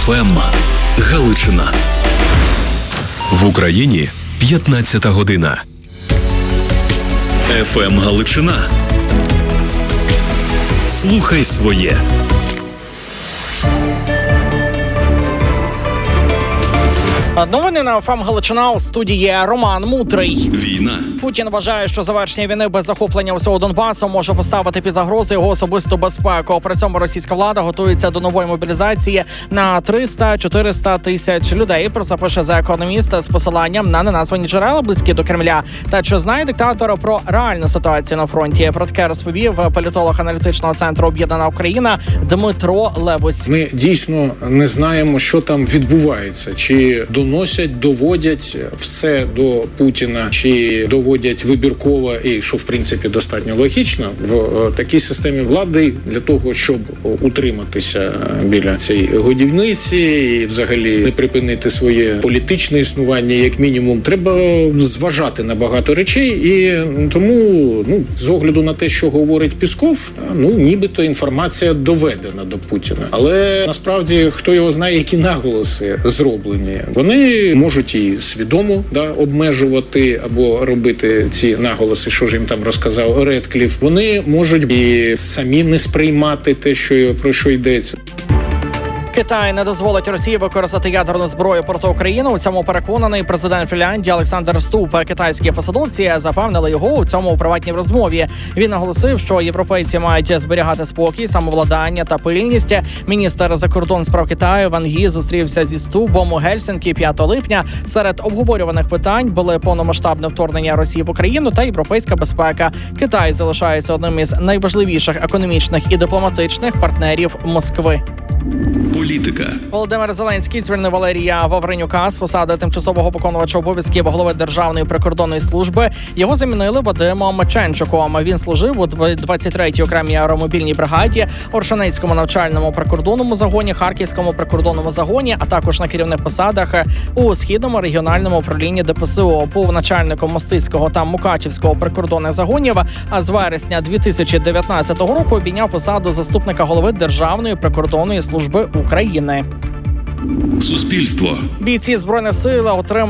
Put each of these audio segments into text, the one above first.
ФМ Галичина. В Україні 15 година. ФМ Галичина. Слухай своє. Новини на ФМ Галичина, у студії Роман Мутрий. Війна. Путін вважає, що завершення війни без захоплення усього Донбасу може поставити під загрозу його особисту безпеку. При цьому російська влада готується до нової мобілізації на 300-400 тисяч людей. Про це пише The Economist з посиланням на неназвані джерела, близькі до Кремля. Та чи знає диктатор про реальну ситуацію на фронті? Про таке розповів політолог аналітичного центру «Об'єднана Україна» Дмитро Левусь. Ми дійсно не знаємо, що там відбувається. Чи доносять, доводять все до Путіна, чи доводять вибірково, і що в принципі достатньо логічно, в такій системі влади для того, щоб утриматися біля цієї годівниці і взагалі не припинити своє політичне існування, як мінімум, треба зважати на багато речей. І тому, з огляду на те, що говорить Пісков, нібито інформація доведена до Путіна. Але насправді, хто його знає, які наголоси зроблені. Вони можуть і свідомо обмежувати або робити ці наголоси, що ж їм там розказав Редкліф. Вони можуть і самі не сприймати те, про що йдеться. Китай не дозволить Росії використати ядерну зброю проти України. У цьому переконаний президент Фінляндії Олександр Ступ. Китайські посадовці запевнили його у цьому у приватній розмові. Він наголосив, що європейці мають зберігати спокій, самовладання та пильність. Міністр закордонних справ Китаю Ван Гі зустрівся зі Ступом у Гельсінкі 5 липня. Серед обговорюваних питань були повномасштабне вторгнення Росії в Україну та європейська безпека. Китай залишається одним із найважливіших економічних і дипломатичних партнерів Москви. Політика. Володимир Зеленський звільнив Валерія Вавренюка з посади тимчасового виконувача обов'язків голови Державної прикордонної служби. Його замінили Вадимом Ченчуком. Він служив у 23-й окремій аеромобільній бригаді, Оршанецькому навчальному прикордонному загоні, Харківському прикордонному загоні, а також на керівних посадах у Східному регіональному управлінні ДПСО. Був начальником Мостицького та Мукачівського прикордонних загонів, а з вересня 2019 року обійняв посаду заступника голови Державної прикордонної служби України. Суспільство. Бійці Збройних сил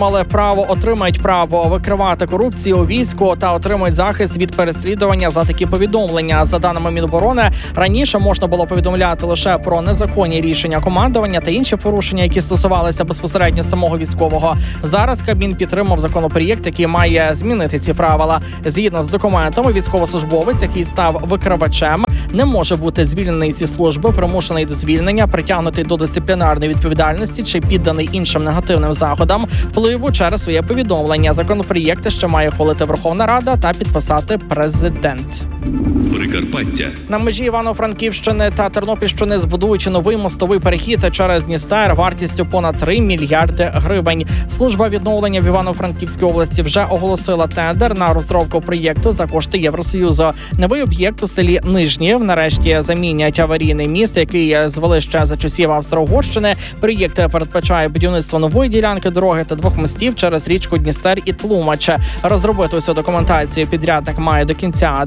отримають право викривати корупцію у війську та отримують захист від переслідування за такі повідомлення. За даними Міноборони, раніше можна було повідомляти лише про незаконні рішення командування та інші порушення, які стосувалися безпосередньо самого військового. Зараз Кабмін підтримав законопроєкт, який має змінити ці правила. Згідно з документами, військовослужбовець, який став викривачем, не може бути звільнений зі служби, примушений до звільнення, притягнутий до дисциплінарної відповідальності чи підданий іншим негативним заходам впливу через своє повідомлення. Законопроєкти ще має ухвалити Верховна Рада та підписати президент. Прикарпаття. На межі Івано-Франківщини та Тернопільщини збудують новий мостовий перехід через Дністер вартістю понад 3 мільярди гривень. Служба відновлення в Івано-Франківській області вже оголосила тендер на розробку проєкту за кошти Євросоюзу. Новий об'єкт у селі Нижнів нарешті замінять аварійний міст, який звели ще за часів Австро-Угорщини. Проєкт передбачає будівництво нової ділянки дороги та 2 мостів через річку Дністер і Тлумач. Розробити усю документацію підрядник має до кінця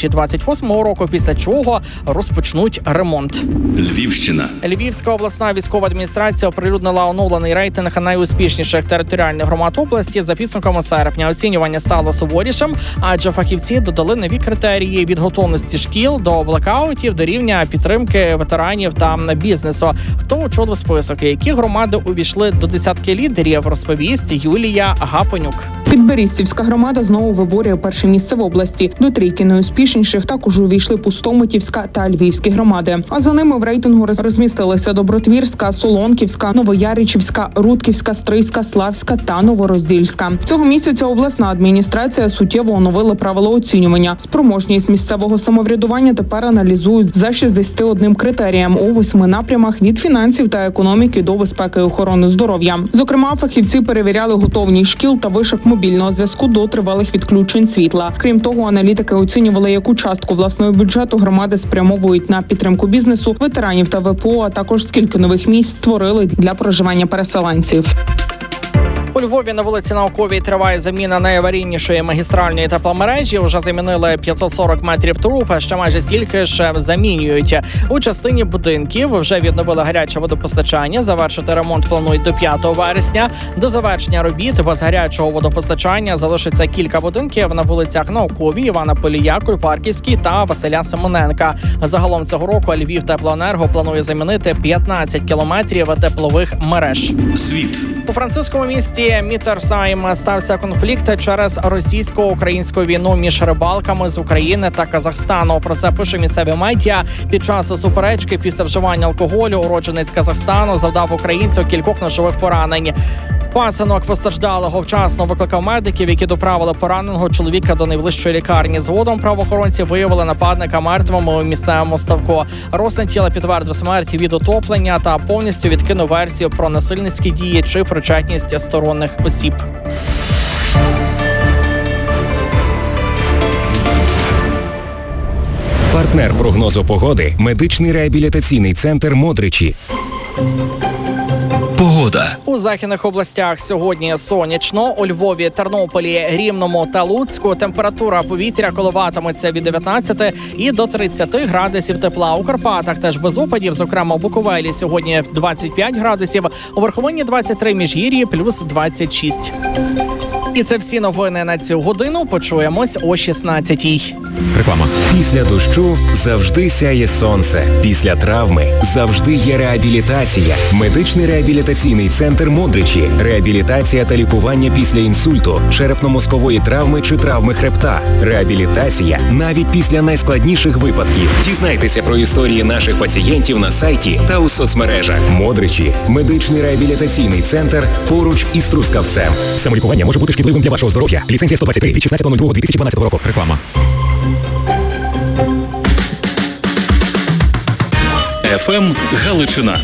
2028 року, після чого розпочнуть ремонт. Львівщина. Львівська обласна військова адміністрація оприлюднила оновлений рейтинг найуспішніших територіальних громад області за підсумками серпня. Оцінювання стало суворішим, адже фахівці додали нові критерії від готовності шкіл до блекаутів до рівня підтримки ветеранів та бізнесу. Хто очолив список і які громади увійшли до десятки лідерів, розповість Юлія Гапонюк. Підберістівська громада знову виборює перше місце в області. До трійки найуспішніших також увійшли Пустомитівська та Львівські громади. А за ними в рейтингу розмістилися Добротвірська, Солонківська, Новояричівська, Рудківська, Стрийська, Славська та Новороздільська. Цього місяця обласна адміністрація суттєво оновила правила оцінювання. Спроможність місцевого самоврядування тепер аналізують за 61 критеріям у 8 напрямах від фінансів та економіки до безпеки і охорони здоров'я. Зокрема, фахівці перевіряли готовність шкіл та вишок мобільного зв'язку до тривалих відключень світла. Крім того, аналітики оцінювали, яку частку власного бюджету громади спрямовують на підтримку бізнесу, ветеранів та ВПО, а також скільки нових місць створили для проживання переселенців. У Львові на вулиці Науковій триває заміна найаварійнішої магістральної тепломережі. Уже замінили 540 метрів труб, а ще майже стільки ж замінюють. У частині будинків вже відновили гаряче водопостачання. Завершити ремонт планують до 5 вересня. До завершення робіт без гарячого водопостачання залишиться кілька будинків на вулицях Науковій, Івана Полія, Кульпарківській та Василя Симоненка. Загалом цього року Львівтеплоенерго планує замінити 15 кілометрів теплових мереж. Світ. У французькому місті Міттерсайм стався конфлікт через російсько-українську війну між рибалками з України та Казахстану. Про це пише місцеві медіа. Під час суперечки після вживання алкоголю уродженець Казахстану завдав українцю кількох ножових поранень. Пасинок постраждалого вчасно викликав медиків, які доправили пораненого чоловіка до найближчої лікарні. Згодом правоохоронці виявили нападника мертвим у місцевому ставку. Розтин тіла підтвердив смерть від утоплення та повністю відкинув версію про насильницькі дії чи причетність сторонніх осіб. Партнер прогнозу погоди – медичний реабілітаційний центр «Модричі». Погода. У західних областях сьогодні сонячно. У Львові, Тернополі, Рівному та Луцьку температура повітря коливатиметься від 19 і до 30 градусів тепла. У Карпатах теж без опадів, зокрема у Буковелі сьогодні 25 градусів, у Верховині 23, Міжгір'ї плюс 26. І це всі новини на цю годину. Почуємось о 16-й. Реклама. Після дощу завжди сяє сонце. Після травми завжди є реабілітація. Медичний реабілітаційний центр «Модричі». Реабілітація та лікування після інсульту, черепно-мозкової травми чи травми хребта. Реабілітація навіть після найскладніших випадків. Дізнайтеся про історії наших пацієнтів на сайті та у соцмережах. «Модричі» – медичний реабілітаційний центр поруч із Трускавцем. Самолікування може бути шкідливим для вашого здоров'я. Ліцензія 123 від 16.02.2012 року. Реклама. ФМ Галичина.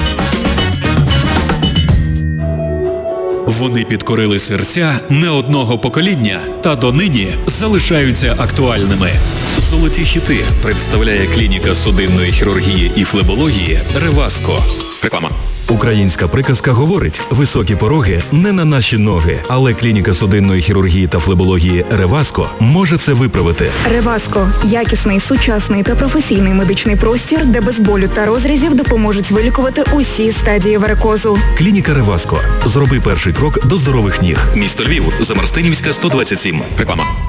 Вони підкорили серця не одного покоління та донині залишаються актуальними. Золоті хіти представляє клініка судинної хірургії і флебології «Реваско». Реклама. Українська приказка говорить: високі пороги не на наші ноги, але клініка судинної хірургії та флебології «Реваско» може це виправити. «Реваско» – якісний, сучасний та професійний медичний простір, де без болю та розрізів допоможуть вилікувати усі стадії варикозу. Клініка «Реваско». Зроби перший крок до здорових ніг. Місто Львів, Замарстинівська, 127. Реклама.